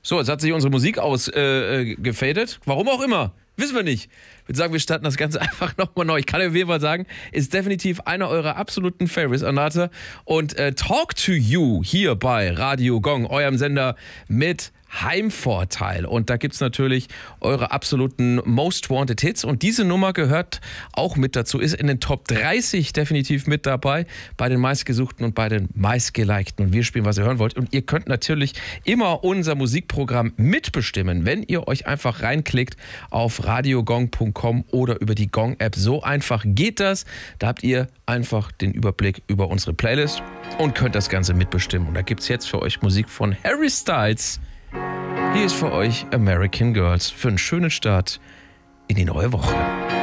So, jetzt hat sich unsere Musik gefadet. Warum auch immer. Wissen wir nicht. Ich würde sagen, wir starten das Ganze einfach nochmal neu. Ich kann auf jeden Fall sagen, ist definitiv einer eurer absoluten Favorites, Anata. Und Talk to You hier bei Radio Gong, eurem Sender mit Heimvorteil. Und da gibt's natürlich eure absoluten Most Wanted Hits. Und diese Nummer gehört auch mit dazu, ist in den Top 30 definitiv mit dabei, bei den meistgesuchten und bei den meistgelikten. Und wir spielen, was ihr hören wollt. Und ihr könnt natürlich immer unser Musikprogramm mitbestimmen, wenn ihr euch einfach reinklickt auf radiogong.com oder über die Gong-App. So einfach geht das. Da habt ihr einfach den Überblick über unsere Playlist und könnt das Ganze mitbestimmen. Und da gibt's jetzt für euch Musik von Harry Styles. Hier ist für euch American Girls für einen schönen Start in die neue Woche.